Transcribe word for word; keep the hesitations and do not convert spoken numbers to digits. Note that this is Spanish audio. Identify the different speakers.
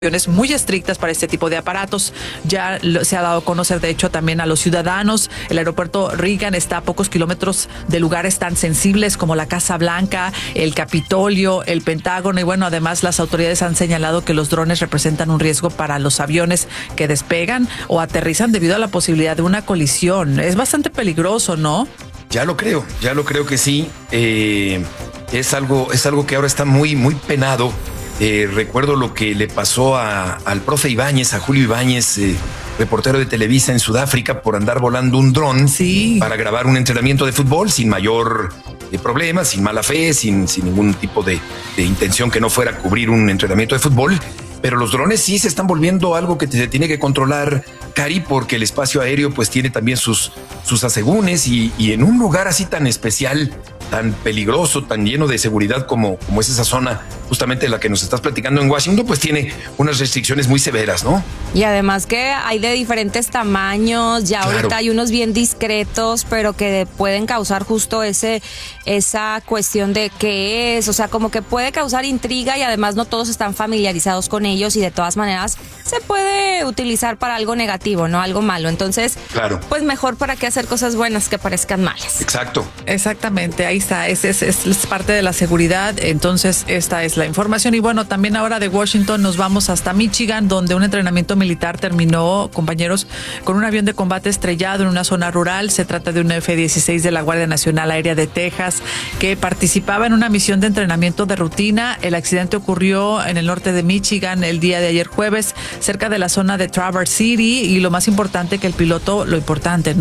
Speaker 1: muy estrictas para este tipo de aparatos. Ya lo, se ha dado a conocer, de hecho, también a los ciudadanos. El aeropuerto Reagan está a pocos kilómetros de lugares tan sensibles como la Casa Blanca, el Capitolio, el Pentágono, y bueno, además las autoridades han señalado que los drones representan un riesgo para los aviones que despegan o aterrizan debido a la posibilidad de una colisión. Es bastante peligroso, ¿no?
Speaker 2: Ya lo creo, ya lo creo que sí. Eh, es algo, es algo que ahora está muy, muy penado. Eh, recuerdo lo que le pasó a, al profe Ibáñez, a Julio Ibáñez, eh, reportero de Televisa en Sudáfrica, por andar volando un dron
Speaker 1: sí.
Speaker 2: para grabar un entrenamiento de fútbol sin mayor eh, problema, sin mala fe, sin, sin ningún tipo de, de intención que no fuera a cubrir un entrenamiento de fútbol. Pero los drones sí se están volviendo algo que se tiene que controlar, Cari, porque el espacio aéreo pues tiene también sus, sus asegúnes y, y en un lugar así tan especial, tan peligroso, tan lleno de seguridad como, como es esa zona justamente la que nos estás platicando en Washington, pues tiene unas restricciones muy severas, ¿no?
Speaker 3: Y además que hay de diferentes tamaños, ya
Speaker 2: Claro.
Speaker 3: ahorita hay unos bien discretos, pero que pueden causar justo ese esa cuestión de qué es, o sea, como que puede causar intriga y además no todos están familiarizados con ellos y de todas maneras se puede utilizar para algo negativo, no algo malo. Entonces,
Speaker 2: Claro.
Speaker 3: pues mejor para qué hacer cosas buenas que parezcan malas.
Speaker 2: Exacto.
Speaker 1: Exactamente, ahí está, es, es, es parte de la seguridad. Entonces esta es la información. Y bueno, también ahora de Washington nos vamos hasta Michigan, donde un entrenamiento militar terminó, compañeros, con un avión de combate estrellado en una zona rural. Se trata de un F dieciséis de la Guardia Nacional Aérea de Texas que participaba en una misión de entrenamiento de rutina. El accidente ocurrió en el norte de Michigan el día de ayer jueves, cerca de la zona de Traverse City, y lo más importante que el piloto, lo importante, ¿no?